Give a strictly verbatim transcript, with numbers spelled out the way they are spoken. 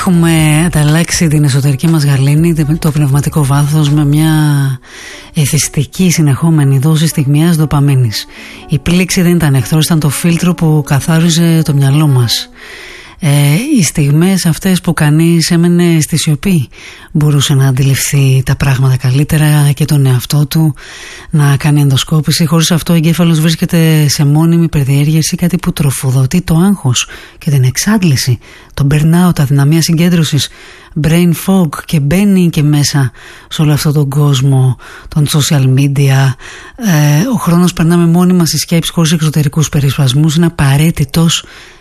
Έχουμε ανταλλάξει την εσωτερική μας γαλήνη, το πνευματικό βάθος, με μια εθιστική συνεχόμενη δόση στιγμιαίας δοπαμίνης. Η πλήξη δεν ήταν εχθρός, ήταν το φίλτρο που καθάριζε το μυαλό μας. Ε, οι στιγμές αυτές που κανείς έμενε στη σιωπή μπορούσε να αντιληφθεί τα πράγματα καλύτερα και τον εαυτό του, να κάνει ενδοσκόπηση. Χωρίς αυτό ο εγκέφαλος βρίσκεται σε μόνιμη υπερδιέργεια, κάτι που τροφοδοτεί το άγχος και την εξάντληση, το burnout, αδυναμία συγκέντρωσης, brain fog, και μπαίνει και μέσα σε όλο αυτόν τον κόσμο των social media. Ε, ο χρόνος περνάμε μόνοι μας στη σκέψη χωρίς εξωτερικούς περισπασμούς, είναι απαραίτητος